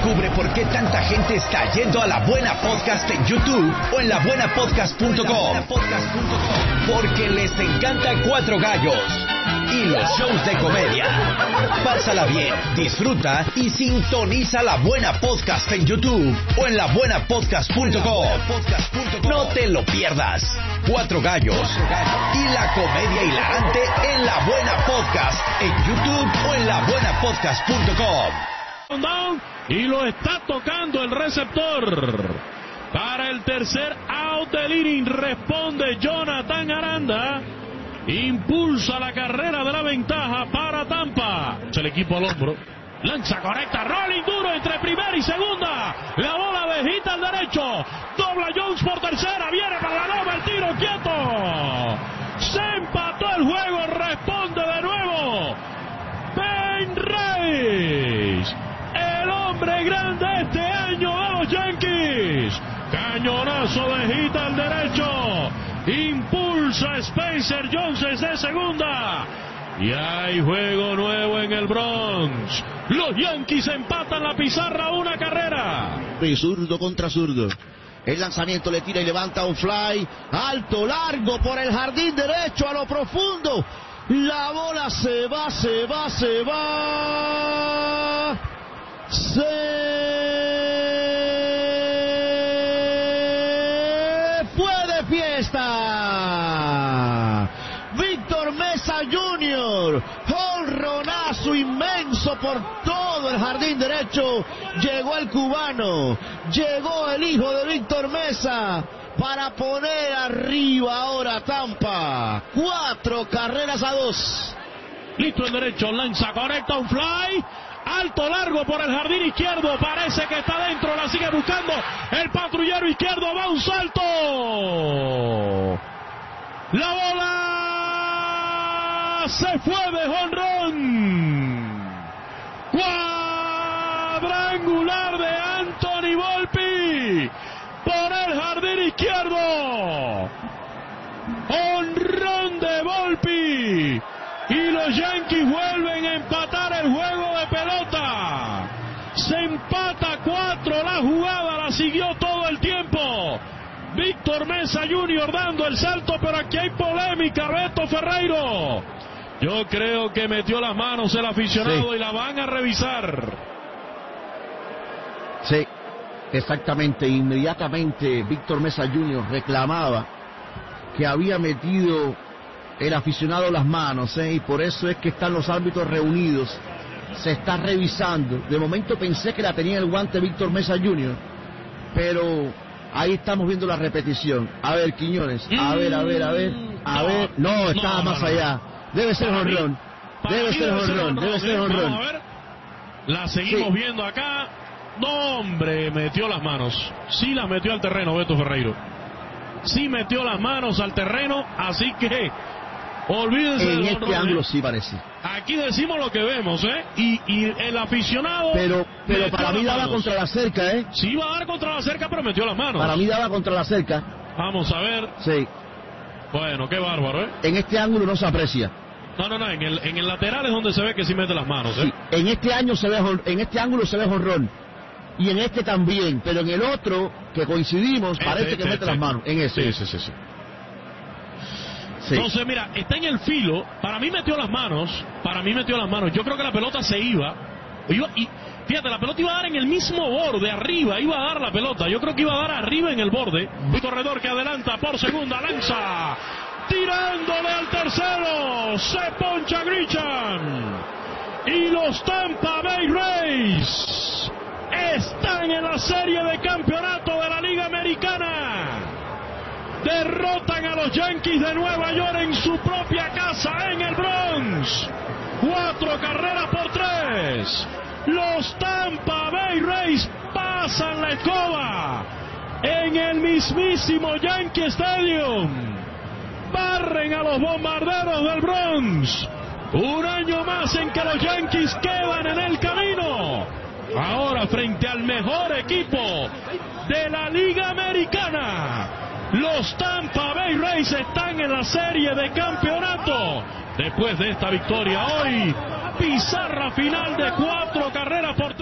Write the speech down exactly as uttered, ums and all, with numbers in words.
Descubre por qué tanta gente está yendo a La Buena Podcast en YouTube o en la buena podcast punto com. Porque les encanta Cuatro Gallos y los shows de comedia. Pásala bien, disfruta y sintoniza La Buena Podcast en YouTube o en la buena podcast punto com. No te lo pierdas. Cuatro Gallos y la comedia hilarante en La Buena Podcast en YouTube o en la buena podcast punto com. Down y lo está tocando el receptor. Para el tercer out del inning responde Jonathan Aranda. Impulsa la carrera de la ventaja para Tampa. El equipo al hombro. Lanza correcta, rolling duro entre primera y segunda. La bola bajita al derecho. Dobla Jones por tercera. Viene para la loma, el tiro quieto. Se empató el juego. Responde de nuevo Ben Reyes, el hombre grande este año de los Yankees. Cañonazo de hit al derecho. Impulsa Spencer Jones de segunda. Y hay juego nuevo en el Bronx. Los Yankees empatan la pizarra, una carrera. Y zurdo contra zurdo. El lanzamiento le tira y levanta un fly. Alto, largo por el jardín derecho a lo profundo. La bola se va, se va, se va. Se fue de fiesta. Víctor Mesa junior Jonronazo inmenso por todo el jardín derecho. Llegó el cubano. Llegó el hijo de Víctor Mesa para poner arriba ahora Tampa. Cuatro carreras a dos. Listo el derecho, lanza correcta, un fly. Alto, largo por el jardín izquierdo. Parece que está dentro, la sigue buscando el patrullero izquierdo. Va un salto. La bola se fue de jonrón. Cuadrangular de Anthony Volpi por el jardín izquierdo. Jonrón de Volpi. Y los Yankees vuelven a empatar el juego de pelota. Se empata cuatro. La jugada la siguió todo el tiempo Víctor Mesa junior dando el salto, pero aquí hay polémica. Beto Ferreiro, yo creo que metió las manos el aficionado, sí, y la van a revisar. Sí, exactamente. Inmediatamente Víctor Mesa junior reclamaba que había metido el aficionado las manos, ¿eh? Y por eso es que están los árbitros reunidos. Se está revisando. De momento pensé que la tenía el guante Víctor Mesa junior, pero ahí estamos viendo la repetición. A ver, Quiñones, a ver, a ver, a ver, a no, ver. No, estaba no, no, más no. allá. Debe ser jonrón. Debe ser jonrón, debe ser jonrón. Vamos a ver. La seguimos sí. viendo acá. No, hombre, metió las manos. Sí las metió al terreno Beto Ferreiro. Sí metió las manos al terreno, así que olvídense en del este honrón, ángulo ¿eh? Sí parece. Aquí decimos lo que vemos, ¿eh? Y, y el aficionado. Pero, pero para mí daba contra la cerca, ¿eh? Sí iba a dar contra la cerca, pero metió las manos. Para mí daba contra la cerca. Vamos a ver. Sí. Bueno, qué bárbaro, ¿eh? En este ángulo no se aprecia. No, no, no. En el, en el lateral es donde se ve que sí mete las manos, ¿eh? Sí. En este año se ve, en este ángulo se ve jonrón. Y en este también, pero en el otro que coincidimos este, parece este, que mete este. las manos. En ese. Sí, sí, sí, sí. Sí. Entonces, mira, está en el filo. Para mí metió las manos. Para mí metió las manos. Yo creo que la pelota se iba. iba y fíjate, la pelota iba a dar en el mismo borde, arriba. Iba a dar la pelota. Yo creo que iba a dar arriba en el borde. Un corredor que adelanta por segunda, lanza. Tirándole al tercero. Se poncha Grisham. Y los Tampa Bay Rays están en la serie de campeonato de la Liga Americana. Derrotan a los Yankees de Nueva York en su propia casa en el Bronx. Cuatro carreras por tres. Los Tampa Bay Rays pasan la escoba en el mismísimo Yankee Stadium. Barren a los Bombarderos del Bronx. Un año más en que los Yankees quedan en el camino. Ahora frente al mejor equipo de la Liga Americana. Los Tampa Bay Rays están en la serie de campeonato. Después de esta victoria hoy, pizarra final de cuatro carreras por